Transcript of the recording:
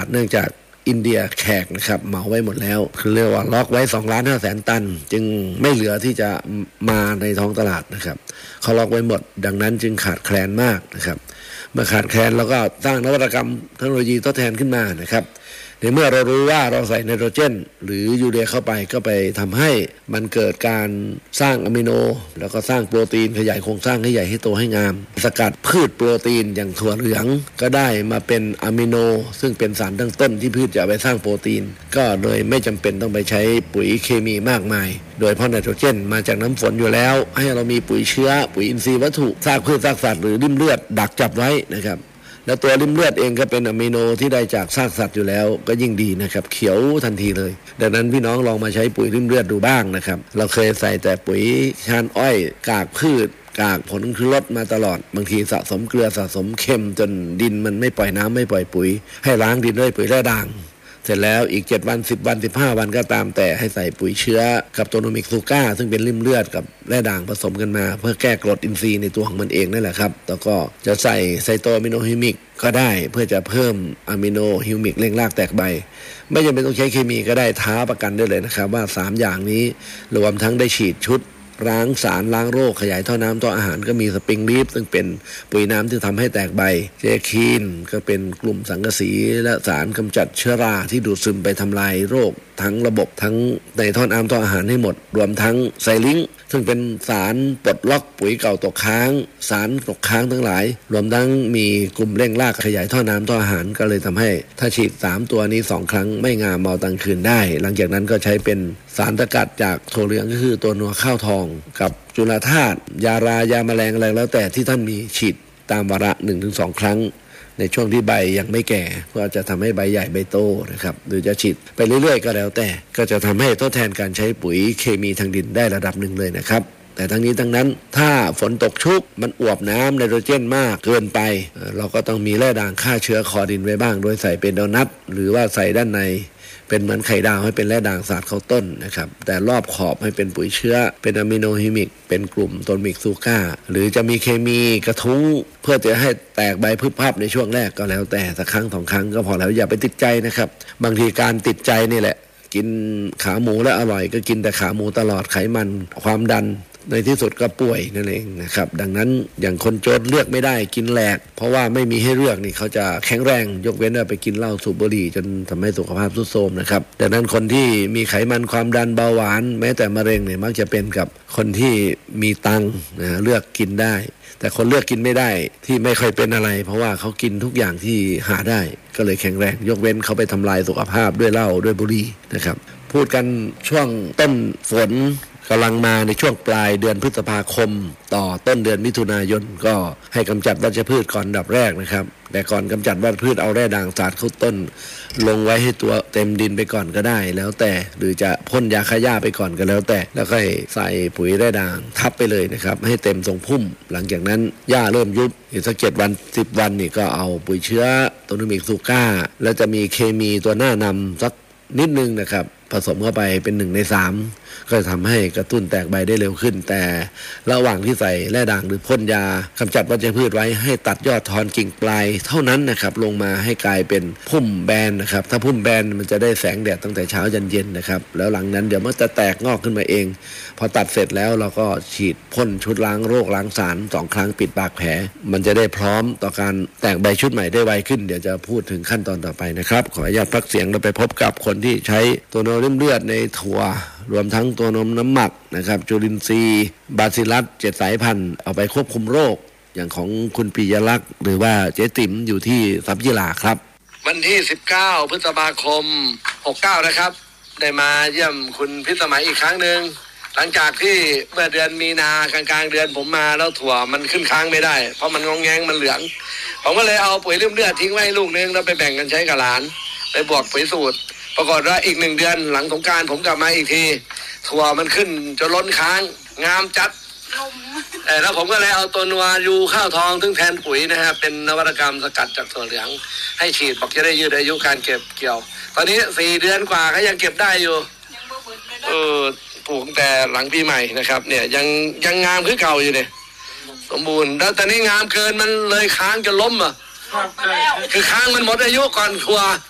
เนื่องจากอินเดียแขกนะครับเหมาไว้หมดแล้วคือเรียกว่าล็อกไว้2,500,000 ตันจึงไม่เหลือที่จะมาในท้องตลาดนะครับเขาล็อกไว้หมดดังนั้นจึงขาดแคลนมากนะครับเมื่อขาดแคลนแล้วก็สร้างนวัตกรรมเทคโนโลยีทดแทนขึ้นมานะครับในเมื่อเรารู้ว่าเราใส่ไนโตรเจนหรือยูเรียเข้าไปก็ไปทำให้มันเกิดการสร้างอะมิโนแล้วก็สร้างโปรตีนขยายโครงสร้างให้ใหญ่ให้โตให้งามสกัดพืชโปรตีนอย่างถั่วเหลืองก็ได้มาเป็นอะมิโนซึ่งเป็นสารตั้งต้นที่พืชจะไปสร้างโปรตีนก็เลยไม่จำเป็นต้องไปใช้ปุ๋ยเคมีมากมายโดยเพราะไนโตรเจนมาจากน้ำฝนอยู่แล้วให้เรามีปุ๋ยเชื้อปุ๋ยอินทรีย์วัตถุซากพืชซากสัตว์หรือริ่มเลือดดักจับไว้นะครับแล้วตัวริ่มเลือดเองก็เป็นอะมิโนที่ได้จากซากสัตว์อยู่แล้วก็ยิ่งดีนะครับเขียวทันทีเลยดังนั้นพี่น้องลองมาใช้ปุ๋ยริ่มเลือดดูบ้างนะครับเราเคยใส่แต่ปุ๋ยชานอ้อยกากพืชกากผลคือลดมาตลอดบางทีสะสมเกลือสะสมเค็มจนดินมันไม่ปล่อยน้ำไม่ปล่อยปุ๋ยให้ล้างดินด้วยปุ๋ยแร่ด่างเสร็จแล้วอีก7 วัน10 วัน15 วันก็ตามแต่ให้ใส่ปุ๋ยเชื้อกับโตโนมิกซูก้าซึ่งเป็นริ่มเลือดกับแร่ด่างผสมกันมาเพื่อแก้กรดอินทรีย์ในตัวของมันเองนั่นแหละครับแล้วก็จะใส่ไซโตอะมิโนฮิมิกก็ได้เพื่อจะเพิ่มอะมิโนฮิมิกเร่งรากแตกใบไม่จำเป็นต้องใช้เคมีก็ได้ท้าประกันได้เลยนะครับว่า3อย่างนี้รวมทั้งได้ฉีดชุดล้างสารล้างโรคขยายท่อน้ำท่ออาหารก็มีสปริงลีฟซึ่งเป็นปุ๋ยน้ำที่ทำให้แตกใบเจคีนก็เป็นกลุ่มสังกะสีและสารกำจัดเชื้อราที่ดูดซึมไปทำลายโรคทั้งระบบทั้งในท่อน้ำท่ออาหารให้หมดรวมทั้งไซลิงซึ่งเป็นสารปลดล็อกปุ๋ยเก่าตกค้างสารตกค้างทั้งหลายรวมทั้งมีกลุ่มเร่งรากขยายท่อน้ำท่ออาหารก็เลยทำให้ถ้าฉีด3ตัวนี้2 ครั้งไม่งามเมาตังคืนได้หลังจากนั้นก็ใช้เป็นสารสกัดจากถั่วเหลืองก็คือตัวนัวข้าวทองกับจุลธาตุยารายาแมลงอะไรแล้วแต่ที่ท่านมีฉีดตามวาระ 1-2 ครั้งในช่วงที่ใบยังไม่แก่ก็จะทำให้ใบใหญ่ใบโตนะครับหรือจะฉีดไปเรื่อยๆก็แล้วแต่ก็จะทำให้ทดแทนการใช้ปุ๋ยเคมีทางดินได้ระดับหนึ่งเลยนะครับแต่ทั้งนี้ทั้งนั้นถ้าฝนตกชุกมันอวบน้ำไนโตรเจนมากเกินไปเราก็ต้องมีแร่ด่างฆ่าเชื้อคอดินไว้บ้างโดยใส่เป็นโดนัทหรือว่าใส่ด้านในเป็นเหมือนไข่ดาวให้เป็นแร่ด่างสาดเข้าต้นนะครับแต่รอบขอบให้เป็นปุ๋ยเชื้อเป็นอะมิโนฮิมิกเป็นกลุ่มโตมิกซูก้าหรือจะมีเคมีกระทุ้งเพื่อจะให้แตกใบพึบพับในช่วงแรกก็แล้วแต่สักครั้ง2 ครั้งก็พอแล้วอย่าไปติดใจนะครับบางทีการติดใจนี่แหละกินขาหมูแล้วอร่อยก็กินแต่ขาหมูตลอดไขมันความดันในที่สุดก็ป่วยนั่นเองนะครับดังนั้นอย่างคนจนเลือกไม่ได้กินแหลกเพราะว่าไม่มีให้เลือกนี่เขาจะแข็งแรงยกเว้นว่าไปกินเหล้าสูบบุหรี่จนทำให้สุขภาพทรุดโทรมนะครับดังนั้นคนที่มีไขมันความดันเบาหวานแม้แต่มะเร็งเนี่ยมักจะเป็นกับคนที่มีตังค์เลือกกินได้แต่คนเลือกกินไม่ได้ที่ไม่ค่อยเป็นอะไรเพราะว่าเขากินทุกอย่างที่หาได้ก็เลยแข็งแรงยกเว้นเขาไปทำลายสุขภาพด้วยเหล้าด้วยบุหรี่นะครับพูดกันช่วงต้นฝนกำลังมาในช่วงปลายเดือนพฤษภาคมต่อต้นเดือนมิถุนายนก็ให้กำจัดวัชพืชก่อนดับแรกนะครับแต่ก่อนกำจัดวัชพืชเอาแร่ด่างสาดเข้าต้นลงไว้ให้ตัวเต็มดินไปก่อนก็ได้แล้วแต่หรือจะพ่นยาฆ่าหญ้าไปก่อนก็แล้วแต่แล้วก็ใส่ปุ๋ยแร่ด่างทับไปเลยนะครับให้เต็มทรงพุ่มหลังจากนั้นหญ้าเริ่มยุบอีกสัก7 วัน10 วันนี่ก็เอาปุ๋ยเชื้อโตโนมิกซูก้าแล้วจะมีเคมีตัวหน้านำสักนิดนึงนะครับผสมเข้าไปเป็น1 ใน 3ก็จะทำให้กระตุ้นแตกใบได้เร็วขึ้นแต่ระหว่างที่ใส่แร่ด่างหรือพ่นยากำจัดวัชพืชไว้ให้ตัดยอดทอนกิ่งปลายเท่านั้นนะครับลงมาให้กลายเป็นพุ่มแบนนะครับถ้าพุ่มแบนมันจะได้แสงแดดตั้งแต่เช้ายันเย็นนะครับแล้วหลังนั้นเดี๋ยวมันจะแตกงอกขึ้นมาเองพอตัดเสร็จแล้วเราก็ฉีดพ่นชุดล้างโรคล้างสาร2 ครั้งปิดปากแผลมันจะได้พร้อมต่อการแตกใบชุดใหม่ได้ไวขึ้นเดี๋ยวจะพูดถึงขั้นตอนต่อไปนะครับขออนุญาตพักเสียงเราไปพบกับคนที่ใช้ตัวโนริ่มเลือดในถั่วรวมทั้งตัวนมน้ำหมักนะครับจุลินทรีย์บาซิลัส7 สายพันธุ์เอาไปควบคุมโรคอย่างของคุณปิยลักษณ์หรือว่าเจ๊ติ๋มอยู่ที่สัพยิลาครับวันที่19 พฤษภาคม 69นะครับได้มาเยี่ยมคุณพิสมัยอีกครั้งหนึ่งหลังจากที่เมื่อเดือนมีนากลางเดือนผมมาแล้วถั่วมันขึ้นค้างไม่ได้เพราะมันงองแงงมันเหลืองผมก็เลยเอาปุ๋ยริ่มเลือดทิ้งไว้ให้ลูกนึงแล้วไปแบ่งกันใช้กับหลานไปบวกปุ๋ยสูตรปรากฏว่าอีก1 เดือนหลังสงกรานต์ผมกลับมาอีกทีถั่วมันขึ้นจนล้นค้างงามจัดแล้วผมก็เลยเอาตัวนัวยูข้าวทองซึ่งแทนปุ๋ยนะครับเป็นนวัตกรรมสกัดจากถั่วเหลืองให้ฉีดบอกจะได้ยืดอายุการเก็บเกี่ยวตอนนี้4 เดือนกว่าก็ยังเก็บได้อยู่ปลูกแต่หลังปีใหม่นะครับเนี่ยยังงามขึ้นเก่าอยู่เนี่ยสมบูรณ์แล้วตอนนี้งามเกินมันเลยค้างจะล้มอ่ะคือค้างมันหมดอายุก่อนถั่ว